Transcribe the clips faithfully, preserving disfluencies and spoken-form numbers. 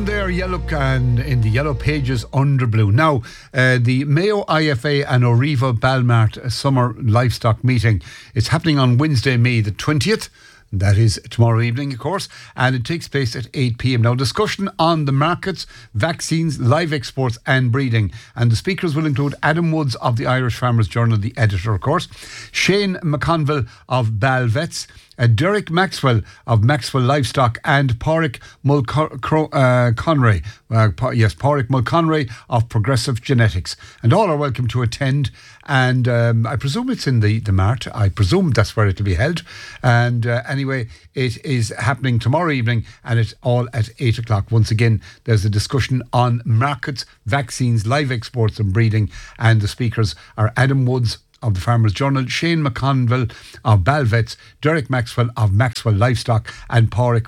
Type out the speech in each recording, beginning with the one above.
There, yellow and in the yellow pages under blue. Now, uh, the Mayo I F A and Oriva Balmart Summer Livestock Meeting is happening on Wednesday, May the twentieth. That is tomorrow evening, of course, and it takes place at eight p.m. Now, discussion on the markets, vaccines, live exports and breeding. And the speakers will include Adam Woods of the Irish Farmers Journal, the editor, of course, Shane McConville of Bal Vets, uh, Derek Maxwell of Maxwell Livestock, and Pádraig Mulconry, uh, uh, yes, Pádraig Mulconry of Progressive Genetics. And all are welcome to attend. And um, I presume it's in the, the Mart. I presume that's where it'll be held. And uh, anyway, it is happening tomorrow evening, and it's all at eight o'clock. Once again, there's a discussion on markets, vaccines, live exports and breeding. And the speakers are Adam Woods of the Farmers Journal, Shane McConville of Bal Vets, Derek Maxwell of Maxwell Livestock, and Pádraig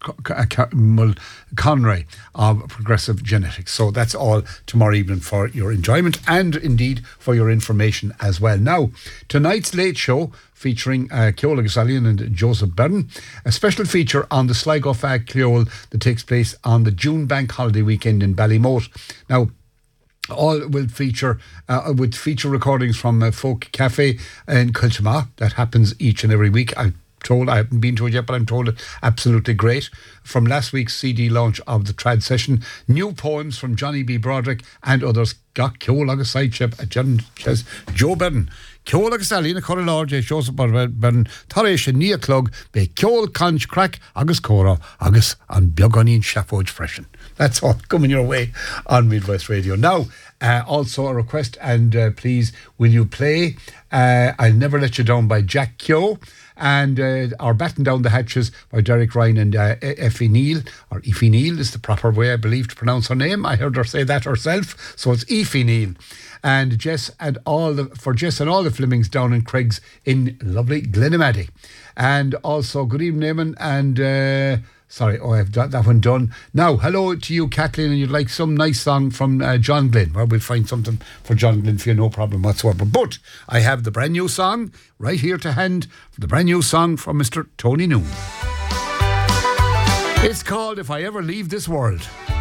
Mulconry of Progressive Genetics. So that's all tomorrow evening for your enjoyment and indeed for your information as well. Now, tonight's Late Show featuring uh, Ceola Gasalian and Joseph Byrne, a special feature on the Sligo Fag Ceol that takes place on the June bank holiday weekend in Ballymote. Now, all will feature uh, with feature recordings from uh, Folk Cafe in Kiltimagh. That happens each and every week. I'm told, I haven't been to it yet, but I'm told it's absolutely great. From last week's C D launch of the Trad Session, new poems from Johnny B. Broderick and others. Got Ceol agus side chip at says Joe Byrne. Ceol agus Sally in a Corrie Lord, Joseph Byrne, Taréis and Nia Clug, be Ceol Conch Crack, agus Cora, agus and Biogonin Shafoj Freshen. That's all coming your way on Midwest Radio. Now, uh, also a request, and uh, please, will you play uh, I'll Never Let You Down by Jack Keogh, and uh, or Batten Down the Hatches by Derek Ryan and uh, Effie Neal, or Effie Neal is the proper way, I believe, to pronounce her name. I heard her say that herself, so it's Effie Neal. And Jess and all the, for Jess and all the Flemings down in Craigs in lovely Glenamaddy. And also, good evening, Eamon, and uh, sorry, oh, I've got that one done. Now, hello to you, Kathleen, and you'd like some nice song from uh, John Glenn. Well, we'll find something for John Glenn for you, no problem whatsoever. But I have the brand new song right here to hand, the brand new song from Mister Tony Noon. It's called If I Ever Leave This World.